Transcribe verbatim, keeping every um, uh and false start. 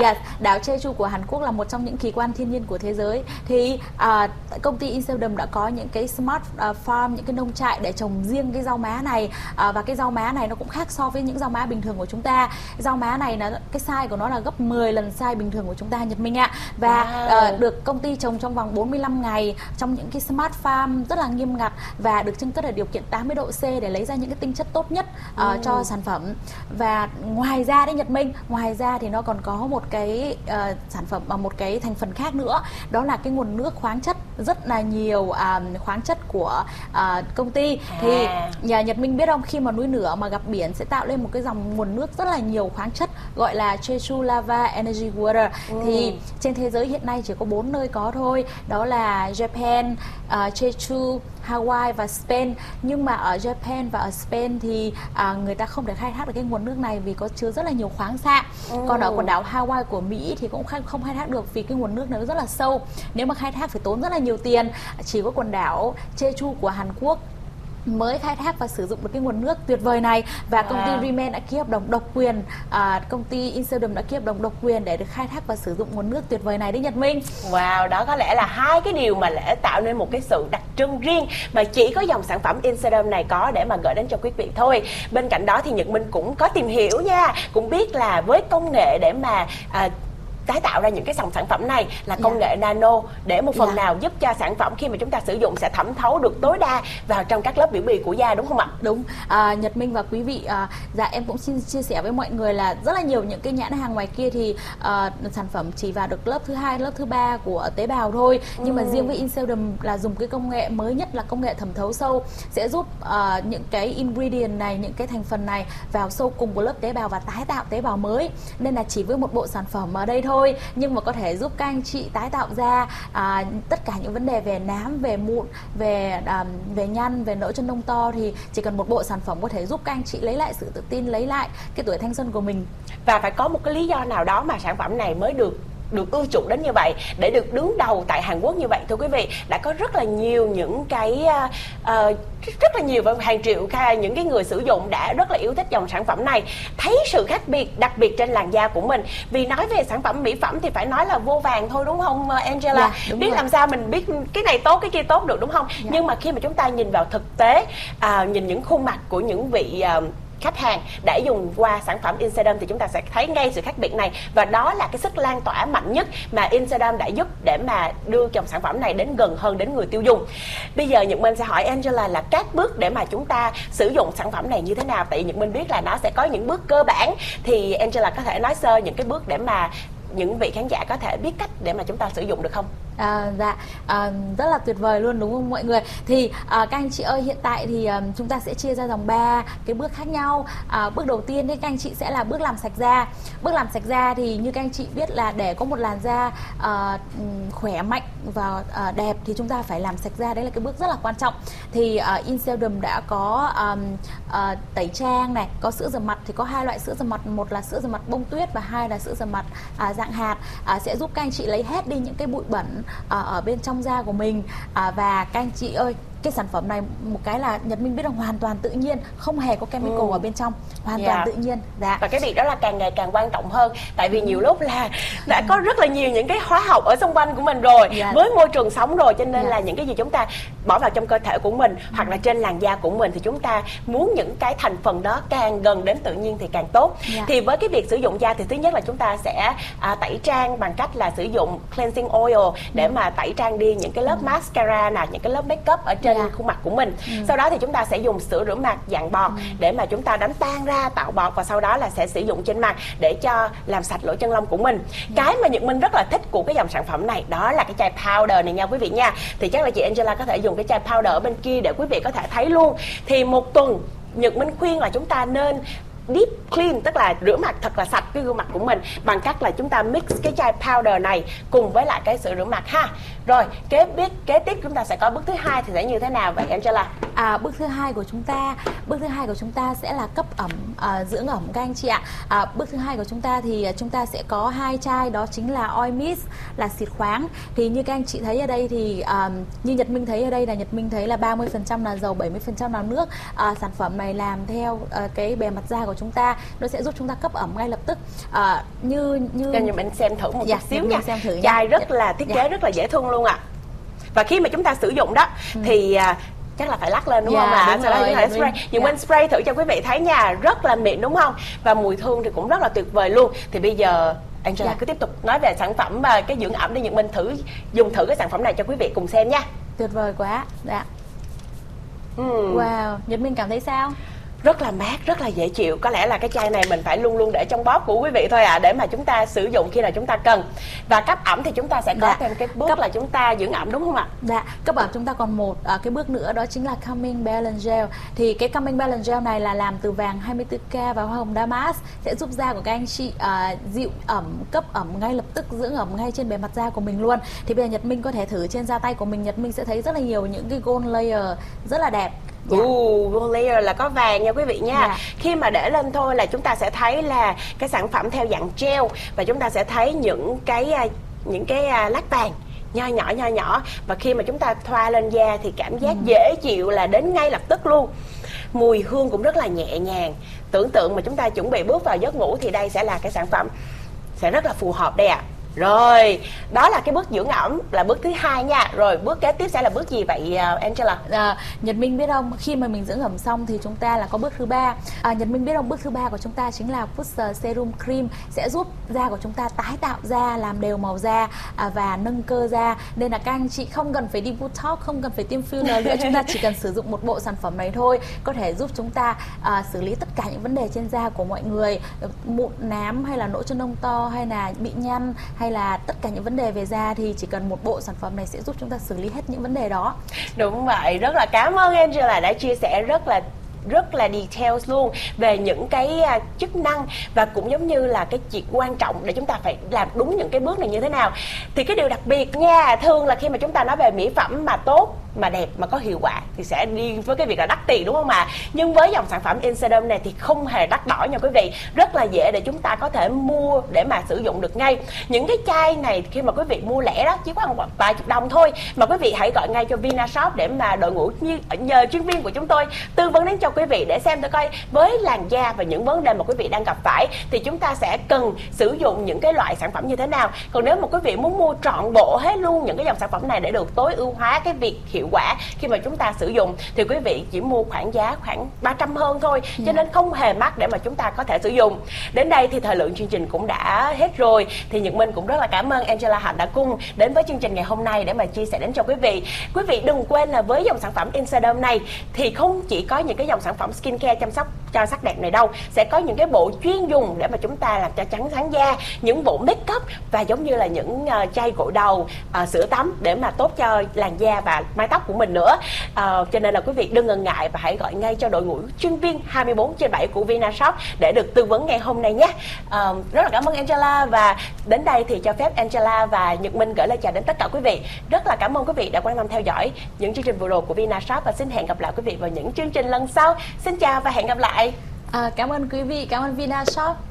Yes, đảo Jeju của Hàn Quốc là một trong những kỳ quan thiên nhiên của thế giới. Thì uh, công ty Inseodom đã có những cái smart uh, farm, những cái nông trại để trồng riêng cái rau má này, uh, và cái rau má này nó cũng khác so với những rau má bình thường của chúng ta. Rau má này là cái size của nó là gấp mười lần size bình thường của chúng ta, Nhật Minh ạ. Và wow. uh, được công ty trồng trong vòng bốn mươi lăm ngày trong những cái smart farm rất là nghiêm ngặt và được trưng cất ở điều kiện tám mươi độ C để lấy ra những cái tinh chất tốt nhất uh, ừ. cho sản phẩm. Và ngoài ra đấy Nhật Minh, ngoài ra thì nó còn có một cái uh, sản phẩm và một cái thành phần khác nữa, đó là cái nguồn nước khoáng chất, rất là nhiều uh, khoáng chất của uh, công ty. À. Thì nhà Nhật Minh biết không, khi mà núi lửa mà gặp biển sẽ tạo lên một cái dòng nguồn nước rất là nhiều khoáng chất gọi là Jeju Lava Energy Water. Ừ. Thì trên thế giới hiện nay chỉ có bốn nơi có thôi, đó là Japan, uh, Jeju, Hawaii và Spain. Nhưng mà ở Japan và ở Spain thì à, người ta không thể khai thác được cái nguồn nước này vì có chứa rất là nhiều khoáng xạ. Ừ. Còn ở quần đảo Hawaii của Mỹ thì cũng không khai thác được vì cái nguồn nước này rất là sâu. Nếu mà khai thác phải tốn rất là nhiều tiền. Chỉ có quần đảo Jeju của Hàn Quốc mới khai thác và sử dụng được cái nguồn nước tuyệt vời này. Và công ty Reman đã ký hợp đồng độc quyền, à, công ty Inseodom đã ký hợp đồng độc quyền để được khai thác và sử dụng nguồn nước tuyệt vời này đấy Nhật Minh. Wow, đó có lẽ là hai cái điều mà để tạo nên một cái sự đặc trưng riêng mà chỉ có dòng sản phẩm Inseodom này có để mà gửi đến cho quý vị thôi. Bên cạnh đó thì Nhật Minh cũng có tìm hiểu nha, cũng biết là với công nghệ để mà à, tái tạo ra những cái dòng sản phẩm này là công yeah. nghệ nano, để một phần yeah. nào giúp cho sản phẩm khi mà chúng ta sử dụng sẽ thẩm thấu được tối đa vào trong các lớp biểu bì của da, đúng không ạ? Đúng. à, Nhật Minh và quý vị, à, dạ em cũng xin chia sẻ với mọi người là rất là nhiều những cái nhãn hàng ngoài kia thì à, sản phẩm chỉ vào được lớp thứ hai, lớp thứ ba của tế bào thôi. ừ. Nhưng mà riêng với Inseodom là dùng cái công nghệ mới nhất là công nghệ thẩm thấu sâu, sẽ giúp à, những cái ingredient này, những cái thành phần này vào sâu cùng của lớp tế bào và tái tạo tế bào mới. Nên là chỉ với một bộ sản phẩm ở đây thôi thôi nhưng mà có thể giúp các anh chị tái tạo ra à, tất cả những vấn đề về nám, về mụn, về à, về nhăn, về nỗi chân lông to, thì chỉ cần một bộ sản phẩm có thể giúp các anh chị lấy lại sự tự tin, lấy lại cái tuổi thanh xuân của mình. Và phải có một cái lý do nào đó mà sản phẩm này mới được được ưa chuộng đến như vậy, để được đứng đầu tại Hàn Quốc như vậy. Thưa quý vị, đã có rất là nhiều những cái uh, rất là nhiều và hàng triệu những cái người sử dụng đã rất là yêu thích dòng sản phẩm này, thấy sự khác biệt đặc biệt trên làn da của mình. Vì nói về sản phẩm mỹ phẩm thì phải nói là vô vàn thôi, đúng không Angela? Yeah, đúng biết rồi. Làm sao mình biết cái này tốt, cái kia tốt được, đúng không? Yeah. Nhưng mà khi mà chúng ta nhìn vào thực tế, uh, nhìn những khuôn mặt của những vị uh, khách hàng đã dùng qua sản phẩm Inseodom thì chúng ta sẽ thấy ngay sự khác biệt này, và đó là cái sức lan tỏa mạnh nhất mà Inseodom đã giúp để mà đưa dòng sản phẩm này đến gần hơn đến người tiêu dùng. Bây giờ Nhật Minh sẽ hỏi Angela là các bước để mà chúng ta sử dụng sản phẩm này như thế nào, tại vì Nhật Minh biết là nó sẽ có những bước cơ bản, thì Angela có thể nói sơ những cái bước để mà những vị khán giả có thể biết cách để mà chúng ta sử dụng được không? À, dạ à, rất là tuyệt vời luôn, đúng không mọi người? Thì à, các anh chị ơi, hiện tại thì à, chúng ta sẽ chia ra dòng ba cái bước khác nhau. à, Bước đầu tiên thì các anh chị sẽ là bước làm sạch da. Bước làm sạch da thì như các anh chị biết là để có một làn da à, khỏe mạnh và à, đẹp thì chúng ta phải làm sạch da, đấy là cái bước rất là quan trọng. Thì à, Inseodom đã có à, à, tẩy trang này, có sữa rửa mặt, thì có hai loại sữa rửa mặt, một là sữa rửa mặt bông tuyết và hai là sữa rửa mặt à, dạng hạt, à, sẽ giúp các anh chị lấy hết đi những cái bụi bẩn À, ở bên trong da của mình. à, Và các anh chị ơi, cái sản phẩm này một cái là Nhật Minh biết là hoàn toàn tự nhiên, không hề có chemical ừ. ở bên trong, hoàn yeah. toàn tự nhiên. Dạ. Và cái việc đó là càng ngày càng quan trọng hơn, tại vì nhiều lúc là đã có rất là nhiều những cái hóa học ở xung quanh của mình rồi, yeah. với môi trường sống rồi, cho nên yeah. là những cái gì chúng ta bỏ vào trong cơ thể của mình ừ. hoặc là trên làn da của mình thì chúng ta muốn những cái thành phần đó càng gần đến tự nhiên thì càng tốt. yeah. Thì với cái việc sử dụng da thì thứ nhất là chúng ta sẽ à, tẩy trang bằng cách là sử dụng cleansing oil để ừ. mà tẩy trang đi những cái lớp ừ. mascara nè, những cái lớp make up ở trên Yeah. khuôn mặt của mình. ừ. Sau đó thì chúng ta sẽ dùng sữa rửa mặt dạng bọt ừ. để mà chúng ta đánh tan ra, tạo bọt, và sau đó là sẽ sử dụng trên mặt để cho làm sạch lỗ chân lông của mình. ừ. Cái mà Nhật Minh rất là thích của cái dòng sản phẩm này đó là cái chai powder này nha quý vị nha. Thì chắc là chị Angela có thể dùng cái chai powder ở bên kia để quý vị có thể thấy luôn. Thì một tuần Nhật Minh khuyên là chúng ta nên deep clean, tức là rửa mặt thật là sạch cái gương mặt của mình bằng cách là chúng ta mix cái chai powder này cùng với lại cái sữa rửa mặt ha. Rồi kế biết kế tiếp chúng ta sẽ có bước thứ hai thì sẽ như thế nào vậy Angela? À, bước thứ hai của chúng ta, bước thứ hai của chúng ta sẽ là cấp ẩm, à, dưỡng ẩm các anh chị ạ. À, bước thứ hai của chúng ta thì chúng ta sẽ có hai chai, đó chính là oil mist, là xịt khoáng. Thì như các anh chị thấy ở đây thì um, như Nhật Minh thấy ở đây là Nhật Minh thấy là ba mươi phần trăm là dầu, bảy mươi phần trăm là nước. À, sản phẩm này làm theo uh, cái bề mặt da của của chúng ta, nó sẽ giúp chúng ta cấp ẩm ngay lập tức. À, như như cho mình xem thử một dạ, chút xíu nha. Xem thử chai rất là thiết kế dạ. rất là dễ thương luôn ạ. À. Và khi mà chúng ta sử dụng đó ừ. thì uh, chắc là phải lắc lên đúng yeah, không ạ? À? Sau đó chúng ta spray. Nhưng yeah. mình spray thử cho quý vị thấy nha, rất là mịn đúng không? Và mùi hương thì cũng rất là tuyệt vời luôn. Thì bây giờ Angela yeah. cứ tiếp tục nói về sản phẩm và cái dưỡng ẩm để Nhật Minh thử dùng thử cái sản phẩm này cho quý vị cùng xem nha. Tuyệt vời quá. Dạ. Ừ. Wow, Nhật Minh cảm thấy sao? Rất là mát, rất là dễ chịu. Có lẽ là cái chai này mình phải luôn luôn để trong bóp của quý vị thôi ạ, à, để mà chúng ta sử dụng khi nào chúng ta cần. Và cấp ẩm thì chúng ta sẽ có dạ. thêm cái bước cấp... là chúng ta dưỡng ẩm đúng không ạ? Dạ, cấp ẩm chúng ta còn một à, cái bước nữa, đó chính là Calming Balance Gel. Thì cái Calming Balance Gel này là làm từ vàng hai mươi tư K và hoa hồng Damask, sẽ giúp da của các anh chị à, dịu ẩm, cấp ẩm ngay lập tức, dưỡng ẩm ngay trên bề mặt da của mình luôn. Thì bây giờ Nhật Minh có thể thử trên da tay của mình, Nhật Minh sẽ thấy rất là nhiều những cái gold layer rất là đẹp. Dạ. Uh, gold layer là có vàng nha quý vị nha. Dạ. Khi mà để lên thôi là chúng ta sẽ thấy là cái sản phẩm theo dạng gel, và chúng ta sẽ thấy những cái những cái lát vàng nho nhỏ nho nhỏ, và khi mà chúng ta thoa lên da thì cảm giác ừ. dễ chịu là đến ngay lập tức luôn. Mùi hương cũng rất là nhẹ nhàng. Tưởng tượng mà chúng ta chuẩn bị bước vào giấc ngủ thì đây sẽ là cái sản phẩm sẽ rất là phù hợp đây ạ. À. Rồi, đó là cái bước dưỡng ẩm, là bước thứ hai nha. Rồi bước kế tiếp sẽ là bước gì vậy Angela? À, Nhật Minh biết không, khi mà mình dưỡng ẩm xong thì chúng ta là có bước thứ ba. À, Nhật Minh biết không, bước thứ ba của chúng ta chính là Booster Serum Cream, sẽ giúp da của chúng ta tái tạo da, làm đều màu da à, và nâng cơ da. Nên là các anh chị không cần phải đi Botox, không cần phải tiêm filler nữa, chúng ta chỉ cần sử dụng một bộ sản phẩm này thôi, có thể giúp chúng ta à, xử lý tất cả những vấn đề trên da của mọi người, mụn nám hay là nốt chân lông to hay là bị nhăn hay là tất cả những vấn đề về da, thì chỉ cần một bộ sản phẩm này sẽ giúp chúng ta xử lý hết những vấn đề đó. Đúng vậy, rất là cảm ơn Angela đã chia sẻ rất là rất là details luôn về những cái chức năng, và cũng giống như là cái chuyện quan trọng để chúng ta phải làm đúng những cái bước này như thế nào. Thì cái điều đặc biệt nha, thường là khi mà chúng ta nói về mỹ phẩm mà tốt, mà đẹp, mà có hiệu quả thì sẽ đi với cái việc là đắt tiền đúng không ạ? À? Nhưng với dòng sản phẩm Insedum này thì không hề đắt đỏ nha quý vị, rất là dễ để chúng ta có thể mua để mà sử dụng được ngay. Những cái chai này khi mà quý vị mua lẻ đó chỉ khoảng vài chục đồng thôi, mà quý vị hãy gọi ngay cho Vinashop để mà đội ngũ như nhờ chuyên viên của chúng tôi tư vấn đến cho quý vị để xem thử coi với làn da và những vấn đề mà quý vị đang gặp phải thì chúng ta sẽ cần sử dụng những cái loại sản phẩm như thế nào. Còn nếu mà quý vị muốn mua trọn bộ hết luôn những cái dòng sản phẩm này để được tối ưu hóa cái việc hiệu quả khi mà chúng ta sử dụng thì quý vị chỉ mua khoảng giá khoảng ba trăm hơn thôi, cho yeah. nên không hề mắc để mà chúng ta có thể sử dụng. Đến đây thì thời lượng chương trình cũng đã hết rồi, thì Nhật Minh cũng rất là cảm ơn Angela Hạnh đã cùng đến với chương trình ngày hôm nay để mà chia sẻ đến cho quý vị. Quý vị đừng quên là với dòng sản phẩm Insedum này thì không chỉ có những cái dòng sản phẩm skincare chăm sóc cho sắc đẹp này đâu, sẽ có những cái bộ chuyên dùng để mà chúng ta làm cho trắng sáng da, những bộ make up và giống như là những uh, chai gội đầu, uh, sữa tắm để mà tốt cho làn da và mái tóc của mình nữa. Uh, cho nên là quý vị đừng ngần ngại và hãy gọi ngay cho đội ngũ chuyên viên hai mươi bốn trên bảy của Vinashop để được tư vấn ngày hôm nay nhé. Uh, rất là cảm ơn Angela, và đến đây thì cho phép Angela và Nhật Minh gửi lời chào đến tất cả quý vị. Rất là cảm ơn quý vị đã quan tâm theo dõi những chương trình vừa rồi của Vinashop, và xin hẹn gặp lại quý vị vào những chương trình lần sau. Xin chào và hẹn gặp lại. À, cảm ơn quý vị, cảm ơn Vinashop.